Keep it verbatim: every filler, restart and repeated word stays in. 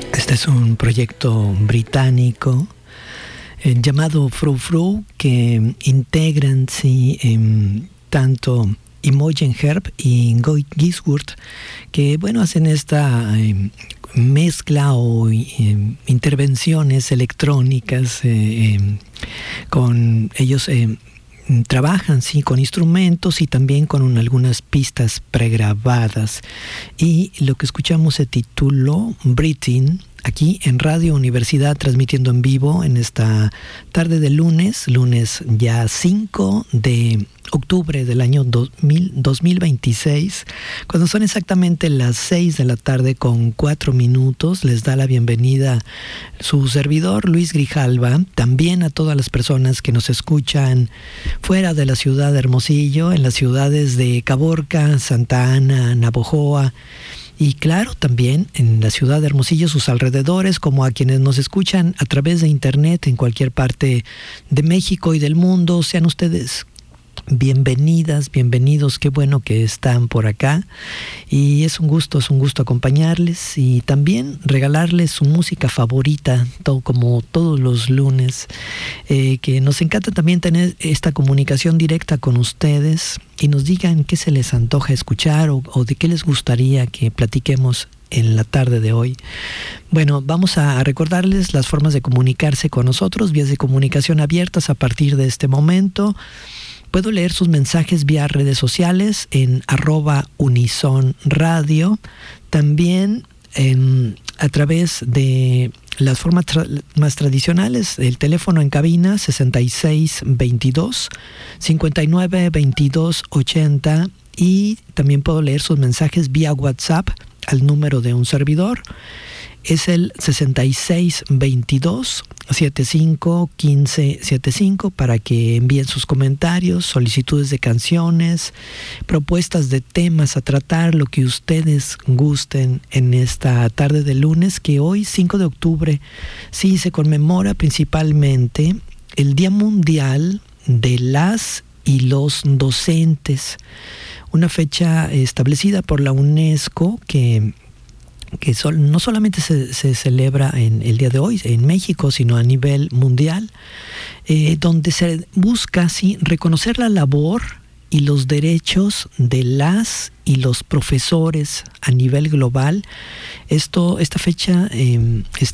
Este es un proyecto británico eh, llamado Frou Frou, que integran sí, eh, tanto Imogen Heap y Guy Gisworth, que bueno, hacen esta eh, mezcla o eh, intervenciones electrónicas eh, eh, con ellos. Eh, Trabajan sí con instrumentos y también con un, algunas pistas pregrabadas, y lo que escuchamos se tituló Breathing, aquí en Radio Universidad, transmitiendo en vivo en esta tarde de lunes, lunes ya cinco de octubre del año dos mil veintiséis, cuando son exactamente las seis de la tarde con cuatro minutos. Les da la bienvenida su servidor Luis Grijalva, también a todas las personas que nos escuchan fuera de la ciudad de Hermosillo, en las ciudades de Caborca, Santa Ana, Navojoa, y claro, también en la ciudad de Hermosillo, sus alrededores, como a quienes nos escuchan a través de internet en cualquier parte de México y del mundo. Sean ustedes bienvenidas, bienvenidos, qué bueno que están por acá, y es un gusto, es un gusto acompañarles y también regalarles su música favorita, todo, como todos los lunes, eh, que nos encanta también tener esta comunicación directa con ustedes y nos digan qué se les antoja escuchar o, o de qué les gustaría que platiquemos en la tarde de hoy. Bueno, vamos a recordarles las formas de comunicarse con nosotros, vías de comunicación abiertas a partir de este momento. Puedo leer sus mensajes vía redes sociales en arroba Unison Radio, también en, a través de las formas tra- más tradicionales, el teléfono en cabina sesenta y seis veintidós, cincuenta y nueve veintidós ochenta, y también puedo leer sus mensajes vía WhatsApp al número de un servidor. Es el sesenta y seis veintidós setenta y cinco quince setenta y cinco para que envíen sus comentarios, solicitudes de canciones, propuestas de temas a tratar, lo que ustedes gusten en esta tarde de lunes, que hoy cinco de octubre sí se conmemora principalmente el Día Mundial de las y los Docentes, una fecha establecida por la UNESCO que que sol, no solamente se, se celebra en el día de hoy en México, sino a nivel mundial, eh, donde se busca sí, reconocer la labor y los derechos de las y los profesores a nivel global. Esto, esta fecha eh,